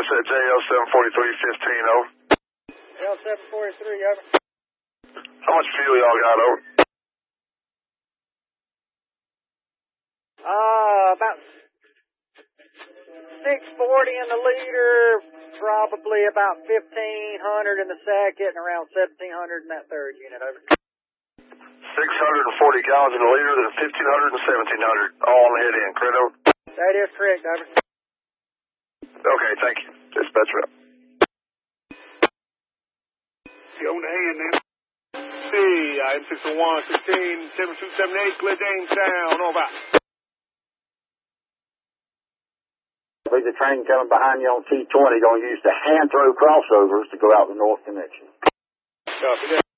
This is JL 743-15, over. JL 743, over. How much fuel y'all got, over? About 640 in the liter, probably about 1,500 in the second, and around 1,700 in that third unit, over. 640 gallons in a liter, then 1,500 and 1,700, all on the head end, correct, over? That is correct, over. Okay, thank you. Dispatcher up. See, on the hand then. See, M601, 16, 7278, clear Jamestown, over. Be the train coming behind you on T20 going to use the hand throw crossovers to go out the north connection. Copy that.